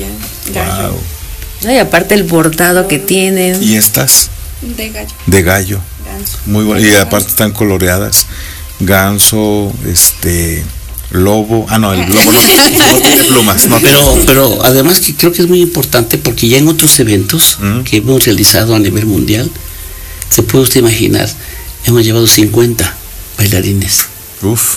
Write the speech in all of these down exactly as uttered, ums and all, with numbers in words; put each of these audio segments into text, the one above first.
ardilla, gallo. Wow. Ay, aparte el bordado que tienen. ¿Y estas? De gallo. De gallo. Ganso. Muy bueno. Y aparte están coloreadas. Ganso, este, lobo. Ah, no, el lobo no, no tiene plumas. No Pero, tiene. pero además que creo que es muy importante porque ya en otros eventos ¿Mm? que hemos realizado a nivel mundial, se puede usted imaginar, hemos llevado cincuenta bailarines Uf.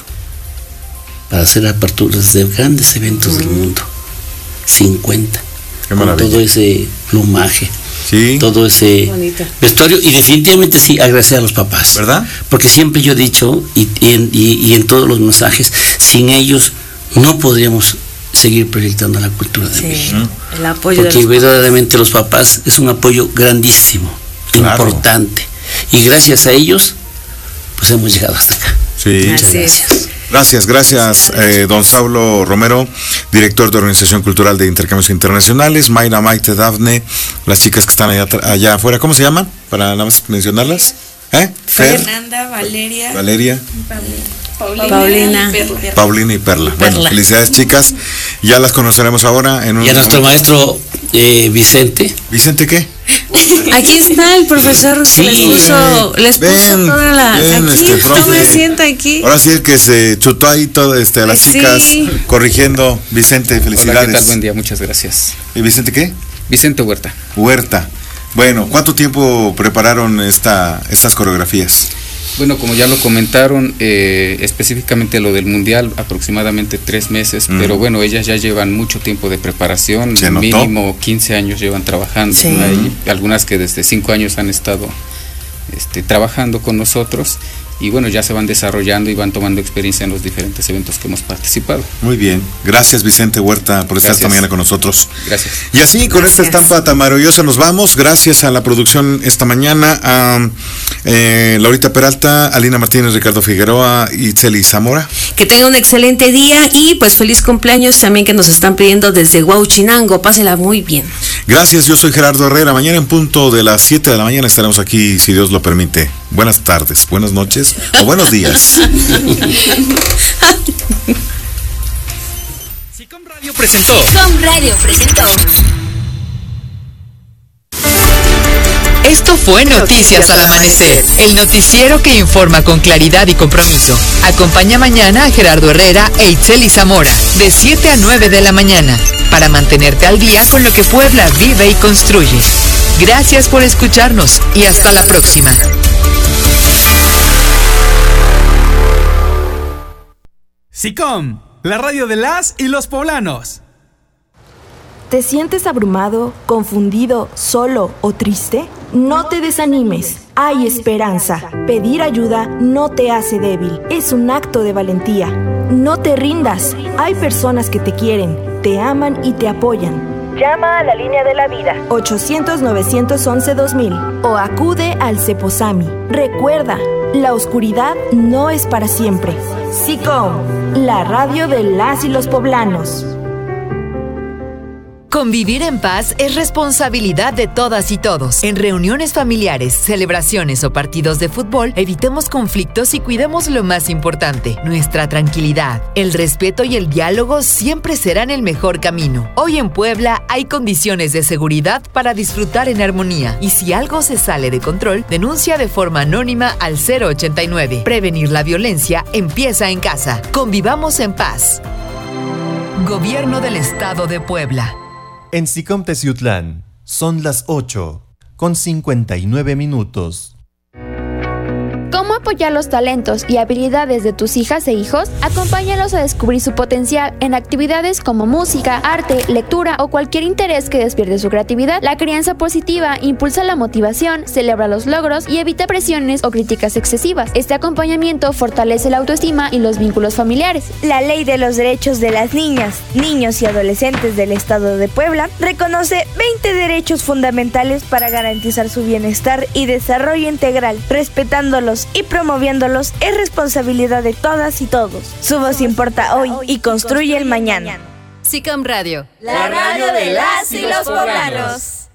para hacer aperturas de grandes eventos del mundo. cincuenta. Qué Con maravilla. todo ese plumaje, Sí. todo ese Bonito. vestuario, y definitivamente sí, agradecer a los papás. ¿Verdad? Porque siempre yo he dicho, y, y, en, y, y en todos los mensajes, sin ellos no podríamos seguir proyectando la cultura de Sí, México. el apoyo Porque de los verdaderamente los papás es un apoyo grandísimo, Claro. importante. Y gracias a ellos, pues hemos llegado hasta acá. Sí. Muchas Así es. gracias. Gracias, gracias, eh, don Saulo Romero, director de Organización Cultural de Intercambios Internacionales, Mayra, Maite, Dafne, las chicas que están allá, atra- allá afuera, ¿cómo se llaman? Para nada más mencionarlas. ¿Eh? Fer, Fernanda, Valeria, Valeria, Paulina, Paulina. y Perla. Paulina y Perla. Bueno, Perla. felicidades, chicas. Ya las conoceremos ahora en un Y a nuestro momento. maestro eh, Vicente, ¿Vicente qué? Aquí está el profesor, Sí. les puso, les puso Ven, toda la, ven, aquí, este, profe. tome asiento aquí. Ahora sí el que se chutó ahí todo, este, a las Ay, chicas sí. corrigiendo. Vicente, felicidades. Hola, ¿qué tal? Buen día, muchas gracias. ¿Y Vicente qué? Vicente Huerta. Huerta. Bueno, ¿cuánto tiempo prepararon esta, estas coreografías? Bueno, como ya lo comentaron, eh, específicamente lo del Mundial, aproximadamente tres meses, Mm. pero bueno, ellas ya llevan mucho tiempo de preparación, Se notó. mínimo quince años llevan trabajando Sí. ahí, algunas que desde cinco años han estado este, trabajando con nosotros, y bueno, ya se van desarrollando y van tomando experiencia en los diferentes eventos que hemos participado. Muy bien. Gracias, Vicente Huerta, por estar esta Gracias. mañana con nosotros. Gracias. Y así, con esta Gracias. estampa tan maravillosa nos vamos. Gracias a la producción esta mañana, a eh, Laurita Peralta, Alina Martínez, Ricardo Figueroa y Itzeli Zamora. Que tenga un excelente día y pues feliz cumpleaños también que nos están pidiendo desde Huauchinango. Pásela muy bien. Gracias, yo soy Gerardo Herrera. Mañana en punto de las siete de la mañana estaremos aquí, si Dios lo permite. Buenas tardes, buenas noches o buenos días. Sicom Radio presentó Sicom Radio presentó. Esto fue Noticias al Amanecer, el noticiero que informa con claridad y compromiso. Acompaña mañana a Gerardo Herrera e Itzeli Zamora, de siete a nueve de la mañana, para mantenerte al día con lo que Puebla vive y construye. Gracias por escucharnos y hasta la próxima. Sicom, la radio de las y los poblanos. ¿Te sientes abrumado, confundido, solo o triste? No te desanimes, hay esperanza. Pedir ayuda no te hace débil, es un acto de valentía. No te rindas, hay personas que te quieren, te aman y te apoyan. Llama a la línea de la vida ochocientos, novecientos once, dos mil o acude al Ceposami. Recuerda, la oscuridad no es para siempre. Sicom, la radio de las y los poblanos. Convivir en paz es responsabilidad de todas y todos. En reuniones familiares, celebraciones o partidos de fútbol, evitemos conflictos y cuidemos lo más importante, nuestra tranquilidad. El respeto y el diálogo siempre serán el mejor camino. Hoy en Puebla hay condiciones de seguridad para disfrutar en armonía. Y si algo se sale de control, denuncia de forma anónima al cero ochenta y nueve. Prevenir la violencia empieza en casa. Convivamos en paz. Gobierno del Estado de Puebla. En Sicom Teciutlán son las ocho con cincuenta y nueve minutos. ¿Cómo apoyar los talentos y habilidades de tus hijas e hijos? Acompáñalos a descubrir su potencial en actividades como música, arte, lectura o cualquier interés que despierte su creatividad. La crianza positiva impulsa la motivación, celebra los logros y evita presiones o críticas excesivas. Este acompañamiento fortalece la autoestima y los vínculos familiares. La Ley de los Derechos de las Niñas, Niños y Adolescentes del Estado de Puebla reconoce veinte derechos fundamentales para garantizar su bienestar y desarrollo integral, respetándolos y promoviéndolos es responsabilidad de todas y todos. Su voz importa hoy y construye el mañana. Sicom Radio, la radio de las y los poblanos.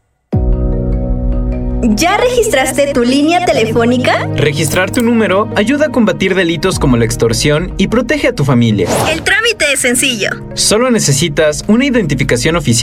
¿Ya registraste tu línea telefónica? Registrar tu número ayuda a combatir delitos como la extorsión y protege a tu familia. El trámite es sencillo. Solo necesitas una identificación oficial